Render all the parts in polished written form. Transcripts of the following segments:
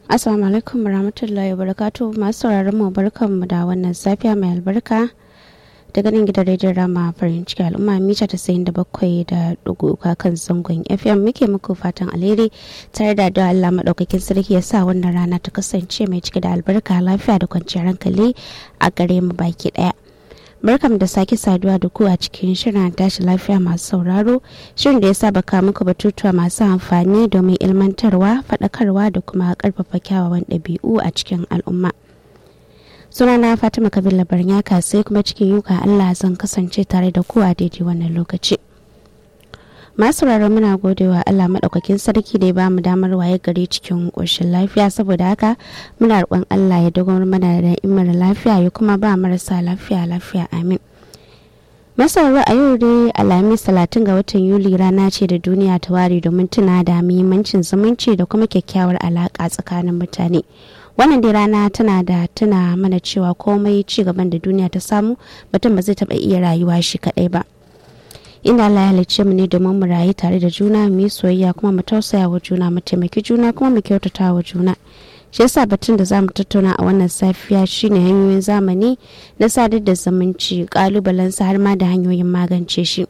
Assalamu alaikum warahmatullahi wabarakatuh masu sauraron mu barkanmu da wannan safiya mai albarka daga nan gidan rediyon Rama farin ciki al'umma mita 97.3 kan zangon FM muke muku fatan alheri tare da addu'a Allah madaukakin sarki ya sa wannan rana ta kasance mai cike da albarka lafiya da kwanciyar hankali a gare mu baki daya. Barkam da sake saduwa da ku a cikin shirin tashi lafiya masu sauraro, shirin da ya saba kawo muku batutuwa masu amfani domin ilmantarwa, faɗakarwa da kuma ƙarfafa kyawawan ɗabi'u a cikin al'umma. Sunana Fatima Kabila Barnyaka sai kuma cikin yuka Allah zan kasance tare da ku a daidai wannan lokaci. Masu sauraro muna godewa Allah maɗaukakin sarki da ya ba mu damar waye gari cikin ƙoshin lafiya, saboda haka muna roƙon Allah ya dogon mana da imar lafiya ya kuma ba marasa lafiya amin. Masauraro a yau dai Alhamis 30 ga watan Yuli rana ce da duniya ta ware domin tuna da muhimmancin zumunci da kuma kyakkyawar alaƙa tsakanin mutane. Wannan dai rana tana da tuna mana cewa komai ci gaban da duniya ta samu mutum ba zai taɓa iya rayuwa shi kaɗai ba. Inda Allah ya halicce mu ne domin mu rayu tare da juna, mu yi soyayya kuma mu tausaya wa juna, mu taimaki juna kuma mu kyautata wa juna. Shi yasa batun da zamu tattauna a wannan safiya shine hanyoyin zamani na sadar da zumunci, kalubalensa har ma da hanyoyin magance shi.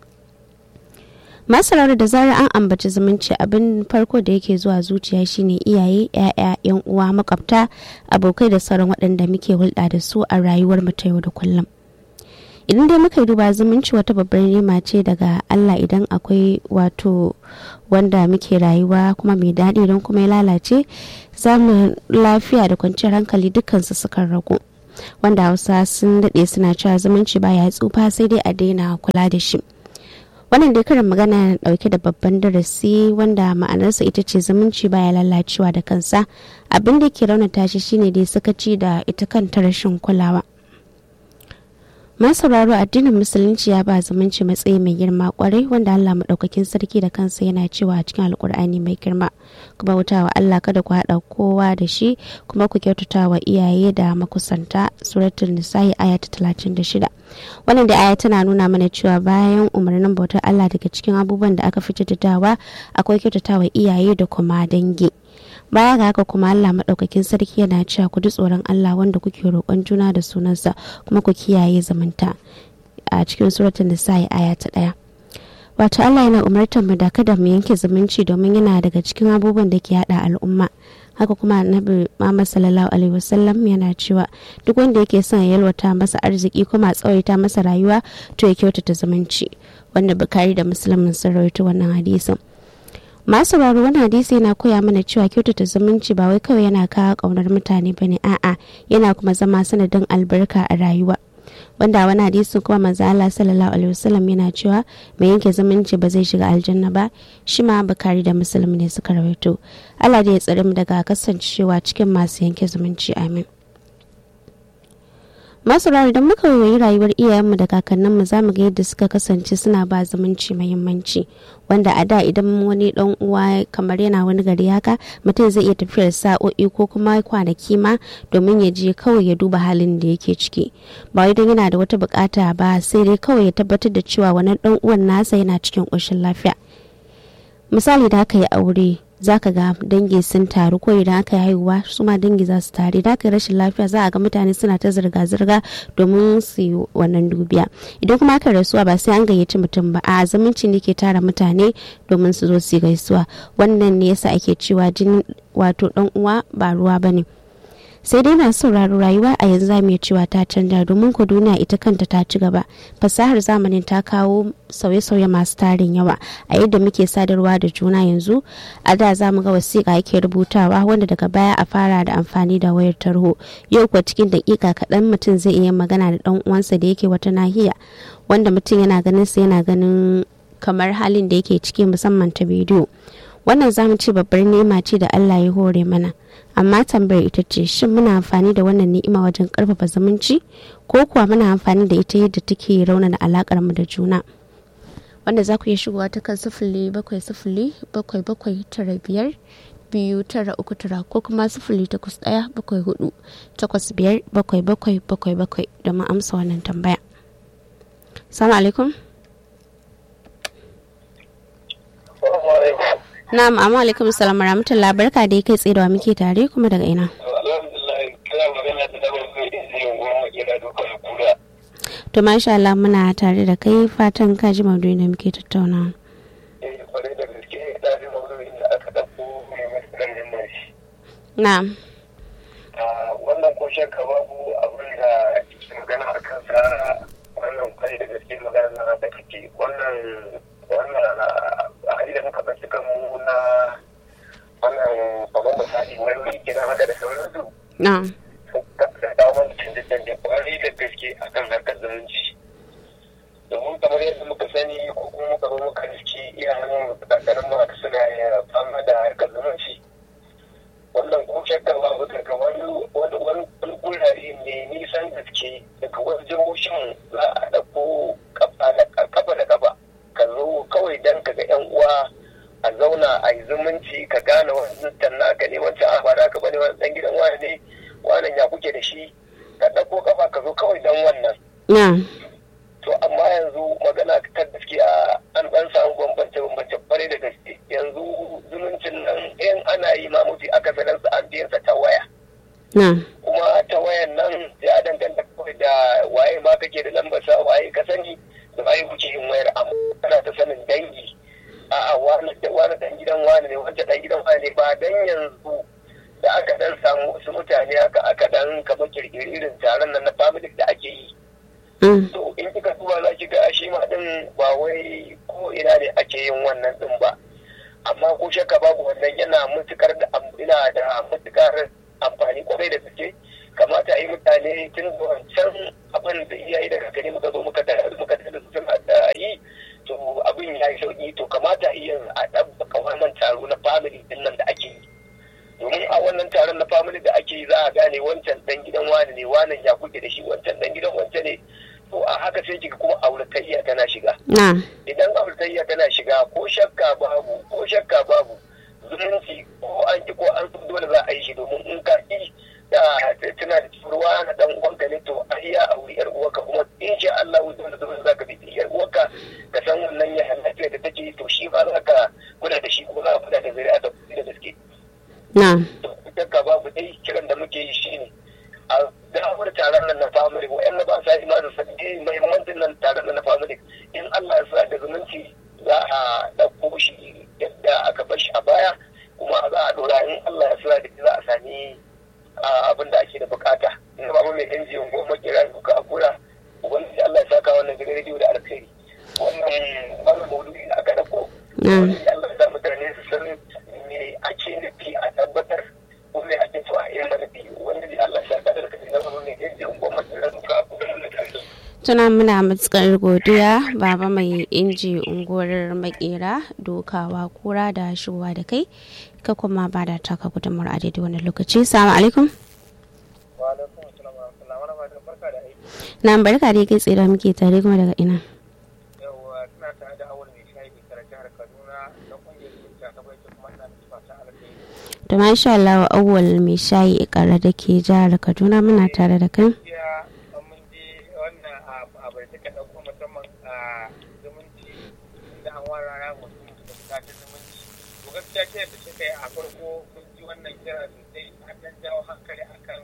Masarar da zarar an ambaci zumunci abin farko da yake zuwa zuciya shine iyaye, 'ya'ya, 'yan uwa, makwabta, abokai da sauran waɗanda muke hulɗa da su a rayuwar mu ta yau da kullum. Idan dai muka duba zumunci wata babbar nema ce daga Allah idan akwai wato wanda muke rayuwa kuma mai daɗi don kuma ya lalace zamu lafiya da kwanciyar hankali dukkansu sukan ragu, wanda Hausa sun daɗe suna cewa zumunci baya tsufa sai dai a daina kula da shi. Wannan dai karin magana na ɗauke da babban darasi wanda ma'anarsa ita ce zumunci baya lalacewa da kansa, abin da ke raunata shi shine dai sakaci da ita kanta rashin kulawa. Masauraro addinin musulunci ya ba zumunci matsayi mai girma kwarai, wanda Allah maɗaukakin sarki da kansa yana cewa a cikin alkur'ani mai girma, kuma wuta wa Allah kada ku haɗa kowa da shi kuma ku kyautata wa iyaye da makusanta, suratul nisa'i aya ta 36. Wannan da aya tana nuna mana cewa bayan umarnin bautar Allah daga cikin abubuwan da aka fi jaddadawa akwai kyautata wa iyaye da kuma dangi. Baya ga haka kuma Allah maɗaukakin sarki yana cewa ku ji tsoron Allah wanda kuke roƙon juna da sunansa kuma ku kiyaye zumunta a cikin suratul nisa'i aya ta 1. Wato Allah yana umartar mu da kada mu yanke zumunci domin yana daga cikin abubuwan da ke hada al'umma. Haka kuma Annabi Muhammad sallallahu alaihi wasallam yana cewa duk wanda yake son ya yalwata masa arziki kuma tsawaita masa rayuwa to ya kyautata zumunci, wanda Bukhari da Muslim sun rawaito wannan hadisin. Masu sauraro wani hadisi yana koya mana cewa kyautata zumunci ba wai kawai yana kawo ƙaunar mutane bane, a'a yana kuma zama sanadin albarka a rayuwa, wanda wani hadisin kuma manzo Allah sallallahu alaihi wasallam yana cewa mai yanke zumunci ba zai shiga aljanna ba, shi ma Bukhari da Muslim ne suka rawaito. Allah da ya tsare mu daga kasancewa cikin masu yanke zumunci, amin. Masu rari idan muka yi rayuwar iyayenmu da kakanninmu za mu ga yadda suka kasance suna ba zumunci muhimmanci, wanda a da idan wani dan uwa kamar yana wani gari haka mutum zai iya tafiyar sa'o'i ko kuma kwanaki ma domin ya je kawai ya duba halin da yake ciki, ba wai don yana da wata bukata ba, sai dai kawai ya tabbatar da cewa wannan dan uwan nasa yana cikin ƙoshin lafiya. Misali da aka yi aure zaka ga dangi sun taru, ko idan aka yi haihuwa su ma dangi za su tare, da aka yi rashin lafiya za a ga mutane suna ta zirga-zirga domin su yi wannan dubiya. Idan kuma aka rasuwa ba sai an gayyaci mutum ba, a zumunci ne ke tara mutane domin su zo su gaisuwa. Wannan ne yasa ake cewa jini wato dan uwa ba ruwa bane. Sai dai masu sauraro rayuwa a yanzu zamu iya cewa ta canja, domin ko duniya ita kanta ta ci gaba. Fasahar zamanin ta kawo sauye-sauye masu tarin yawa a yadda muke sadarwa da juna yanzu. A da zamu ga wasiƙa yake rubutawa, wanda daga baya a fara da amfani da wayar tarho. Yau kuwa cikin daƙiƙa kaɗan mutum zai iya magana da ɗan uwansa da yake wata nahiya, wanda mutum yana ganin sa yana ganin kamar halin da yake ciki, musamman ta bidiyo. Wannan zamu ce babbar ni'ima ce da Allah ya hore mana, amma tambayar ita ce shin muna amfani da wannan ni'ima wajen karfafa zumunci ko kuwa muna amfani da ita yadda take raunana alakar mu da juna? Wanda za ku iya shigowa ta kan 0707955299 ko kuma 0817485777 domin amsa wannan tambaya. Assalamu alaikum. Na'am, amma alaikum salam rahmatullah, barka da kai tsaye da muke tare kuma daga ina. Alhamdulillah, kana magana da dabar kai da zai goma kira duka kura. To masha Allah muna tare da kai, fatan ka ji maudu'in da muke tattauna. Kwarai da gaske da ji maudu'in da aka dauko mai matsalar nan shi. Na'am. Wannan ko shakka babu abin da ke magana a kansa, wannan kwarai da gaske magana na da kake wannan a idan muka ɓaci kanmu na wannan babban misali wani kenan haka da sauransu. Na'am. Da damar canje-canje kwarai da gaske a kan harkar zumunci. Domin kamar yadda muka sani ko kuma muka zo muka riski iyayen kakannin mata suna fama da harkar zumunci. Wannan ko shakka babu daga wani gurare mai nisan gaske daga wasu jihohin za a ɗauko kafa da kafa ka zo kawai don ka ga 'yan uwa a zauna a yi zumunci ka gane wani naka ne wancan a ba ka bane wani dan gidan wani ne wannan ya kuke da shi ka ɗauko kafa ka zo kawai don wannan. To amma yanzu magana ta gaskiya an ɗan samu bambance kwarai da gaske yanzu zumuncin nan in ana yi ma mafi akasarin sa an biyan sa ta waya. Kuma ta wayan nan ya danganta kawai da waye ma kake da lambar sa waye ka sani da waye kuke yin wayar amma kana ta sanin dangi. A'a wani dan gidan wani ne wancan dan gidan wani ne ba dan yanzu da aka dan samu wasu mutane aka dan kama kirkiri irin taron nan na family da ake yi. To in kika duba za ki ga shi ma din ba wai ko ina ne ake yin wannan din ba. Amma ko shakka babu wannan yana matukar da matukar amfani kwarai da gaske. Kamata a yi mutane tun da wancan abin da iyaye da kakanni muka zo muka da suna yi. To abin ya yi sauki to kamata iya a ɗabbaka wannan taro na family din nan da ake yi domin a wannan taron na family da ake yi za a gane wancan dan gidan wani ne wannan ya kuke da shi wancan dan gidan wancan ne to a haka sai kika kuma auratayya tana shiga idan auratayya tana shiga ko shakka babu zumunci ko an ki ko an so dole za a yi shi domin in ka ki da tana da ruwa na dan uwanka ne to a iya auri yar uwarka kuma insha Allah dole za ka bi yar uwarka ka san wannan ya lafiya da take to shi ba za ka kula da shi ko za ka kula da zuri'a da gaske. To shakka babu dai kiran da muke yi shine a dawar taron nan na family wa'anda ba sa imanin sa muhimmancin nan taron nan na family in Allah ya sa da zumunci za a ɗauko shi yadda aka bar shi a baya kuma za a dora in Allah ya sa da za a sami abin da ake da bukata ina babu mai injin goma kira duka a kura ubangiji Allah ya saka wannan gidan rediyo da alkhairi wannan maudu'i da aka dauko Allah ya sa mutane su san me ake nufi a tabbatar ko me ake so a yi nufi wanda Allah ya saka da alkhairi na babu mai injin goma kira duka a kura tuna muna matukar godiya baba mai inji unguwar makera dokawa kura da shigowa da kai ka kuma ba da taka gudunmar a daidai wani lokaci. Salamu alaikum. Wa alaikum assalam wa rahmatullahi wa barakatuh. Barka da aiki. Na barka da kai tsira muke tare kuma daga ina. Yawwa tana tare da awal mai shayi da jihar Kaduna na kungiyar zuciya ta bai kuma ina da fata alkhairi. To masha Allah awal mai shayi ikara da ke jihar Kaduna muna tare da kai. Mun ji wannan abu da take dauko musamman a zumunci inda an wara rana mutum da ta zumunci. To gaskiya ce da suka yi a farko mun ji wannan kira sosai an dan jawo hankali akan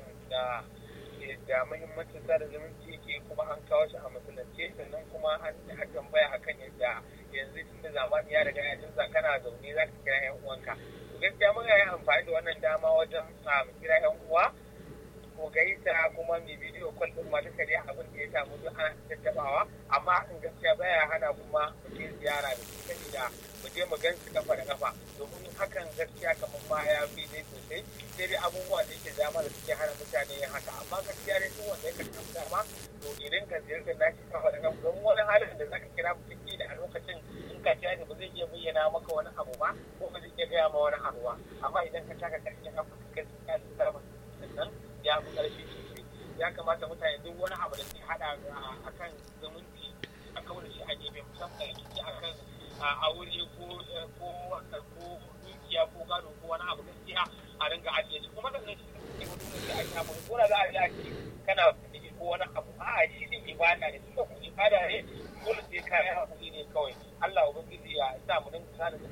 da muhimmancin sada zumunci yake kuma an kawo shi a musulunce sannan kuma an tambaya akan yadda yanzu tun da zamani ya riga ya canza kana zaune za ka kira yan uwanka to gaskiya mun yi amfani da wannan dama wajen mu kira yan uwa mu gaisa kuma mai bidiyo call din ma duka dai abin da ya samu duk ana tattabawa amma in gaskiya baya hana kuma mu je ziyara da su saboda mu je mu gan su kafa da kafa domin hakan gaskiya kamar ma ya fi dai sosai sai dai abubuwa da yake dama da suke hana mutane yin haka amma gaskiya dai duk wanda ya kan dama to idan ka ziyarta nashi kafa da kafa don wani halin da zaka kira mutum da a lokacin in ka kira ne ba zai iya bayyana maka wani abu ba ko ba zai iya gaya ma wani abu ba amma idan ka taka karshen kafa ka gaskiya da sannan ya fi ƙarfi sosai ya kamata mutane duk wani abu da ke haɗa a kan zumunci a kawai shi a gefe musamman rikici a kan aure ko wannan ko dukiya ko gado ko wani abu gaskiya a ringa ajiye shi kuma sannan shi ne mutum da ake abu ko da za a ji a ce kana kuɗi ko wani abu a shi ne ibada ne tunda ku ibada ne dole sai kayan hakuri ne kawai Allah ubangiji ya sa mu dinga sada zumunci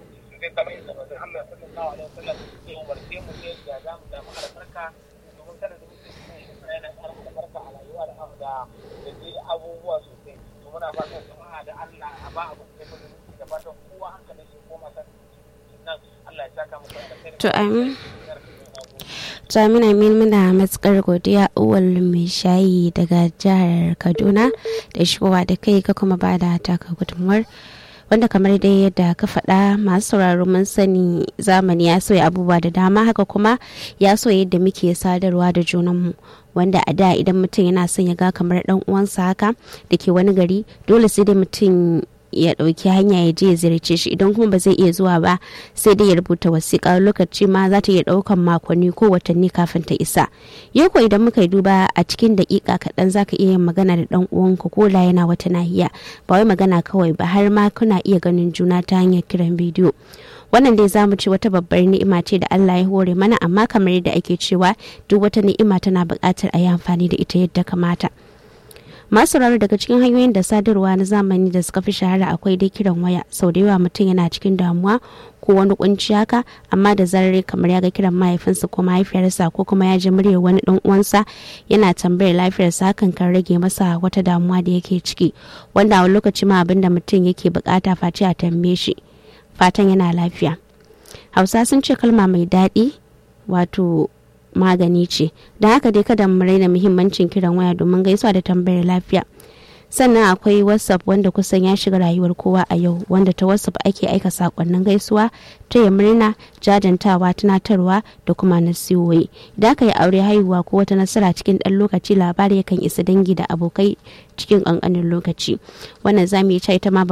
sai kamar yadda manzon Allah sallallahu alaihi wasallam ya umarce mu sai da za mu samu albarka domin kada da mutum yana ƙara albarka a rayuwa da abubuwa sosai. To muna fatan jama'a da Allah a ba abu da fatan kowa hankalin shi ko masa nan Allah ya saka mu da to amin. Amina muna matsakar godiya Uwal mai shayi daga jihar Kaduna da shigowa da kai ka kuma ba da taka gudunmuwar wanda kamar dai yadda ka faɗa masu sauraro mun sani zamani ya soya abubuwa da dama haka kuma ya soya yadda muke sadarwa da junanmu wanda a da idan mutum yana son ya ga kamar dan uwansa haka da ke wani gari dole sai dai mutum ya ɗauki hanya ya je ya ziyarce shi idan kuma ba zai iya zuwa ba sai dai ya rubuta wasiƙa lokaci ma za ta iya ɗaukan makonni ko watanni kafin ta isa yau ko idan muka yi duba a cikin daƙiƙa kaɗan za ka iya yin magana da ɗan uwanka ko da yana wata nahiya ba wai magana kawai ba har ma kuna iya ganin juna ta hanyar kiran bidiyo wannan dai zamu ce wata babbar ni'ima ce da Allah ya hore mana amma kamar yadda ake cewa duk wata ni'ima tana buƙatar a yi amfani da ita yadda kamata. Masu raro daga cikin hanyoyin da sadarwa na zamani da suka fi shahara akwai dai kiran waya sau da yawa mutum yana cikin damuwa ko wani kunci haka amma da zarar kamar ya ga kiran mahaifinsa ko mahaifiyarsa ko kuma ya ji muryar wani dan uwansa yana tambayar lafiyarsa hakan kan rage masa wata damuwa da yake ciki wanda a lokaci ma abinda mutum yake bukata face a tambaye shi fatan yana lafiya. Hausa sun ce kalma mai daɗi wato magani ce da haka dai kada mu raina muhimmancin kiran waya domin gaisuwa da tambayar lafiya. Sannan akwai WhatsApp wanda kusan ya shiga rayuwar kowa a yau wanda ta WhatsApp ake aika sakonnin gaisuwa taya murna jajantawa tunatarwa da kuma nasihohi idan aka yi aure haihuwa ko wata nasara cikin ɗan lokaci labari yakan isa dangi da abokai cikin ƙanƙanin lokaci wannan zamu yi ta ma